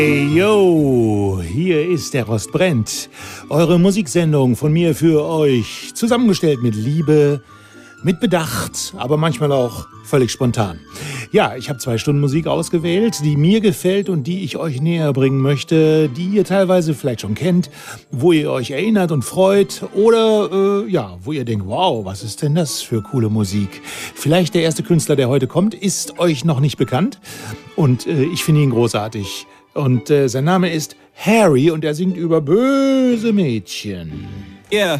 Hey yo, hier ist der Rost brennt. Eure Musiksendung von mir für euch. Zusammengestellt mit Liebe, mit Bedacht, aber manchmal auch völlig spontan. Ja, ich habe 2 Stunden Musik ausgewählt, die mir gefällt und die ich euch näher bringen möchte, die ihr teilweise vielleicht schon kennt, wo ihr euch erinnert und freut oder wo ihr denkt, wow, was ist denn das für coole Musik? Vielleicht der erste Künstler, der heute kommt, ist euch noch nicht bekannt und ich finde ihn großartig. Und sein Name ist Harry und er singt über böse Mädchen. Yeah.